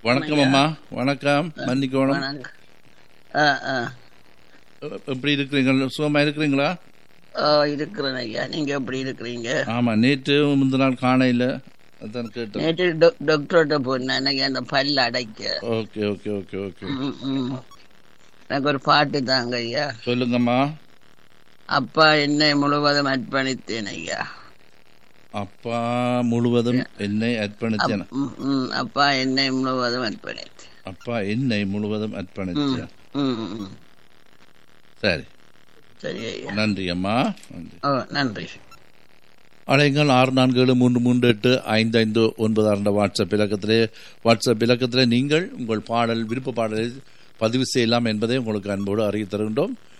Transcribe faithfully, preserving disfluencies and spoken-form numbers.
வணக்கம் அம்மா. வணக்கம், மன்னிக்கோணும். வணக்கம். ஆ, ஆ. எப்படி இருக்கிறீங்க? சுகமா இருக்கிறீங்களா? ஓ, இருக்கிறேன் ஐயா. நீங்க எப்படி இருக்கிறீங்க? ஆமா, நேற்று முந்தின நாள் காணையில அதான் கேட்டேன். நேற்று டொ- டாக்டர்கிட்ட போனேன் எனக்கு அந்த பல் அடைக்க. ஓகே ஓகே ஓகே ஓகே ம், ம். எனக்கு ஒரு பாட்டு தாங்க ஐயா. சொல்லுங்கம்மா. அப்பா என்னை முழுவதும் அர்ப்பணித்தேன் ஐயா. அப்பா முழுவதும் என்னை அர்ப்பணித்தேன். ம், ம். அப்பா என்னை முழுவதும் அர்ப்பணித்தேன். அப்பா என்னை முழுவதும் அர்ப்பணித்தேன். ம், ம். சரி, சரி ஐயா. நன்றி அம்மா, நன்றி. ஓ, நன்றி. அழைங்கள் ஆறு நான்கு ஏழு மூன்று மூன்று எட்டு ஐந்து ஐந்து ஒன்பது ஆறு வாட்ஸ்அப் இலக்கத்திலே வாட்ஸ்அப் இலக்கத்திலே நீங்கள் உங்கள் பாடல் விருப்ப பாடலை பதிவு செய்யலாம் என்பதை உங்களுக்கு அன்போடு அறிவித்து தருகின்றோம்.